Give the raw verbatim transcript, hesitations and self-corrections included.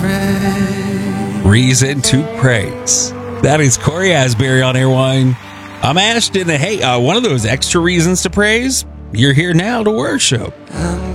Reason to Praise. That is Corey Asbury on Airwine. I'm Ashton. Hey, uh, one of those extra reasons to praise, you're here now to worship.